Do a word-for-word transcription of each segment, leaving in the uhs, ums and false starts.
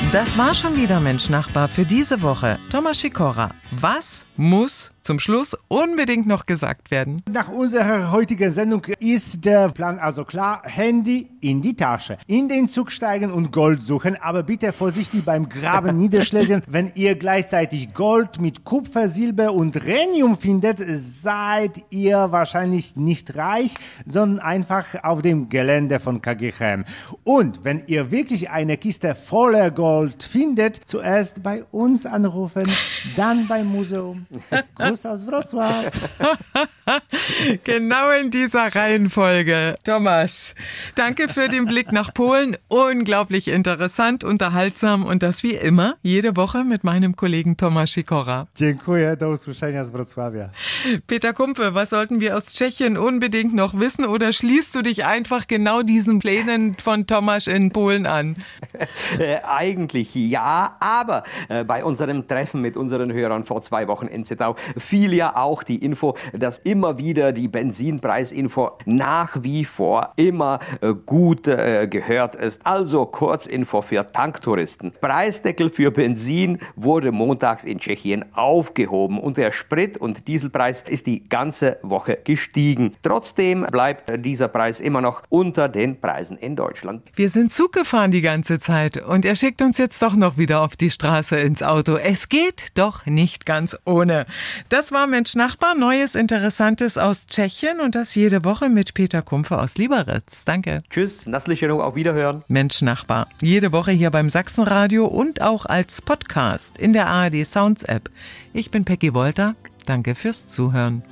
Das war schon wieder Mensch Nachbar für diese Woche. Thomas Sikora, was muss zum Schluss unbedingt noch gesagt werden? Nach unserer heutigen Sendung ist der Plan also klar: Handy in die Tasche, in den Zug steigen und Gold suchen, aber bitte vorsichtig beim Graben niederschließen. Wenn ihr gleichzeitig Gold mit Kupfer, Silber und Rhenium findet, seid ihr wahrscheinlich nicht reich, sondern einfach auf dem Gelände von K G Chem. Und wenn ihr wirklich eine Kiste voller Gold findet, zuerst bei uns anrufen, dann beim Museum. Gruß aus Wrocław. Genau in dieser Reihenfolge. Thomas, danke für den Blick nach Polen. Unglaublich interessant, unterhaltsam und das wie immer jede Woche mit meinem Kollegen Thomas Sikora. Dziękuję, do usłyszenia z Wrocławia. Peter Kumpfe, was sollten wir aus Tschechien unbedingt noch wissen oder schließt du dich einfach genau diesen Plänen von Thomas in Polen an? Äh, eigentlich ja, aber äh, bei unserem Treffen mit unseren Hörern vor zwei Wochen in Zittau fiel ja auch die Info, dass immer wieder die Benzinpreisinfo nach wie vor immer äh, gut äh, gehört ist. Also Kurzinfo für Tanktouristen. Preisdeckel für Benzin wurde montags in Tschechien aufgehoben und der Sprit- und Dieselpreis ist die ganze Woche gestiegen. Trotzdem bleibt dieser Preis immer noch unter den Preisen in Deutschland. Wir sind Zug gefahren die ganze Zeit und er schickt uns jetzt doch noch wieder auf die Straße ins Auto. Es geht doch nicht ganz ohne. Das war Mensch Nachbar, Neues, Interessantes aus Tschechien und das jede Woche mit Peter Kumpfe aus Lieberitz. Danke. Tschüss, Nasslichero, auf Wiederhören. Mensch Nachbar, jede Woche hier beim Sachsenradio und auch als Podcast in der A R D Sounds App. Ich bin Peggy Wolter. Danke fürs Zuhören.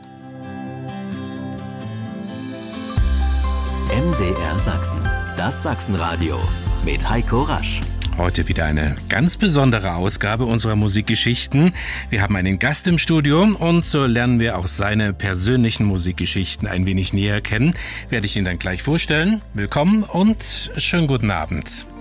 M D R Sachsen, das Sachsenradio mit Heiko Rasch. Heute wieder eine ganz besondere Ausgabe unserer Musikgeschichten. Wir haben einen Gast im Studio und so lernen wir auch seine persönlichen Musikgeschichten ein wenig näher kennen. Werde ich ihn dann gleich vorstellen. Willkommen und schönen guten Abend.